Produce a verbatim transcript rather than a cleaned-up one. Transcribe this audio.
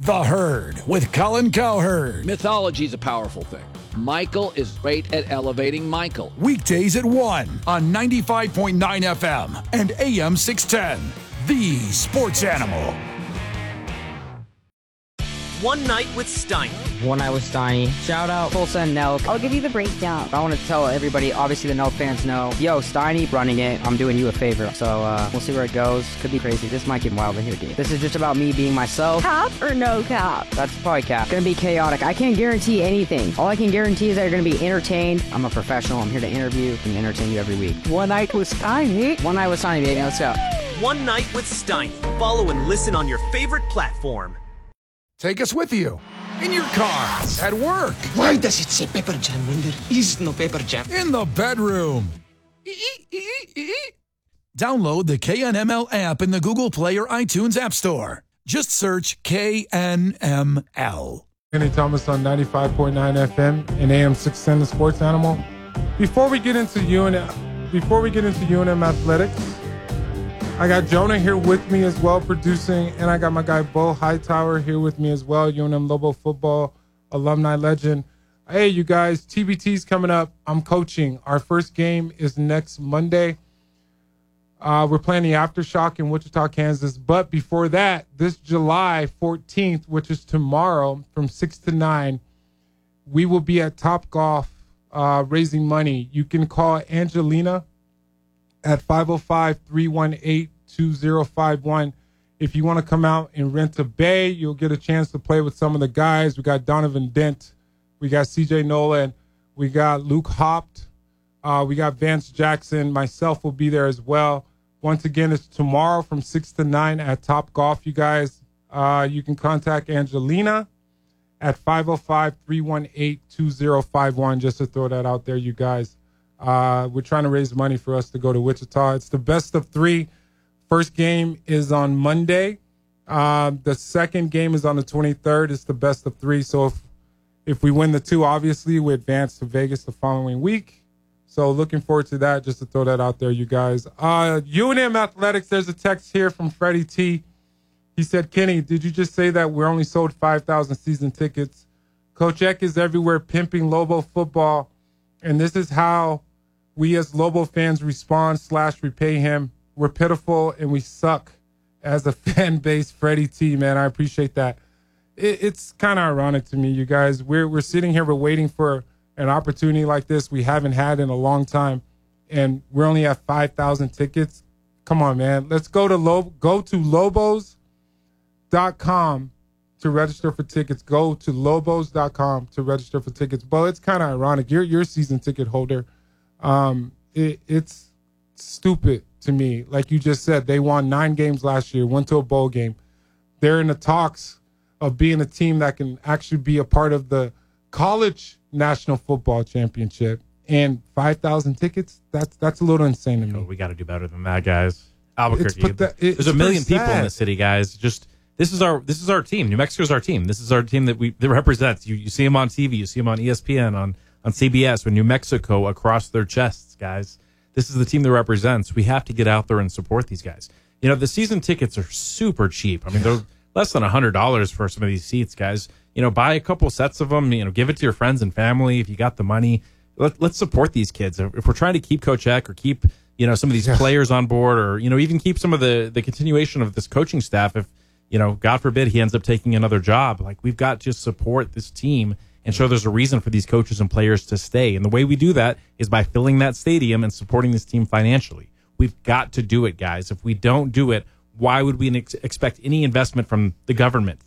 The Herd with Colin Cowherd. Mythology's a powerful thing. Michael is great at elevating Michael. Weekdays at one on ninety-five point nine F M and A M six ten. The Sports Animal. One Night with Steiny. One Night with Steiny. Shout out Tulsa and Nelk. I'll give you the breakdown. I want to tell everybody, obviously the Nelk fans know, yo, Steiny running it. I'm doing you a favor. So uh, we'll see where it goes. Could be crazy. This might get wild in here, dude. This is just about me being myself. Cap or no cap? That's probably cap. Gonna be chaotic. I can't guarantee anything. All I can guarantee is that you're gonna be entertained. I'm a professional. I'm here to interview and entertain you every week. One Night with Steiny. One Night with Steiny, baby. Let's go. One Night with Steiny. Follow and listen on your favorite platform. Take us with you. In your car, at work. Why does it say Pepper Jam when there is no Pepper Jam? In the bedroom. Download the K N M L app in the Google Play or iTunes App Store. Just search K N M L. Kenny Thomas on ninety-five point nine F M and A M six ten, the Sports Animal. Before we get into U N M, before we get into U N M athletics, I got Jonah here with me as well, producing, and I got my guy Bo Hightower here with me as well, U N M Lobo football alumni legend. Hey, you guys, T B T's coming up. I'm coaching. Our first game is next Monday. Uh, we're playing the Aftershock in Wichita, Kansas. But before that, this July fourteenth, which is tomorrow from six to nine, we will be at Top Golf uh, raising money. You can call Angelina at five oh five, three one eight, two oh five one. If you want to come out and rent a bay, you'll get a chance to play with some of the guys. We got Donovan Dent. We got C J Nolan. We got Luke Hopt. Uh, we got Vance Jackson. Myself will be there as well. Once again, it's tomorrow from six to nine at Top Golf, you guys. Uh, you can contact Angelina at five oh five, three one eight, two oh five one, just to throw that out there, you guys. Uh, we're trying to raise money for us to go to Wichita. It's the best of three. First game is on Monday. Uh, the second game is on the twenty-third. It's the best of three. So if, if we win the two, obviously, we advance to Vegas the following week. So looking forward to that, just to throw that out there, you guys. Uh, U N M Athletics, there's a text here from Freddie T. He said, Kenny, did you just say that we only sold five thousand season tickets? Coach Eck is everywhere pimping Lobo football, and this is how we as Lobo fans respond slash repay him. We're pitiful and we suck as a fan base. Freddie T, man, I appreciate that. It, it's kind of ironic to me, you guys. We're we're sitting here, we're waiting for an opportunity like this we haven't had in a long time, and we're only at five thousand tickets. Come on, man. Let's go to Lob- go to lobos dot com to register for tickets. Go to lobos dot com to register for tickets. But it's kind of ironic. You're you're a season ticket holder. Um, it, it's stupid to me. Like you just said, they won nine games last year, went to a bowl game. They're in the talks of being a team that can actually be a part of the college National Football Championship. And five thousand tickets, that's that's a little insane to me. Oh, we got to do better than that, guys. Albuquerque. It's, that, it's There's a million people sad. in the city, guys. Just this is our this is our team. New Mexico's our team. This is our team that we that represents. You you see them on T V, you see them on E S P N, on on C B S with New Mexico across their chests, guys. This is the team that represents. We have to get out there and support these guys. You know, the season tickets are super cheap. I mean, they're less than one hundred dollars for some of these seats, guys. You know, buy a couple sets of them. You know, give it to your friends and family if you got the money. Let, let's support these kids. If we're trying to keep Coach Eck or keep, you know, some of these yeah. players on board, or, you know, even keep some of the, the continuation of this coaching staff, if, you know, God forbid he ends up taking another job, like, we've got to support this team and show there's a reason for these coaches and players to stay. And the way we do that is by filling that stadium and supporting this team financially. We've got to do it, guys. If we don't do it, why would we ex- expect any investment from the government,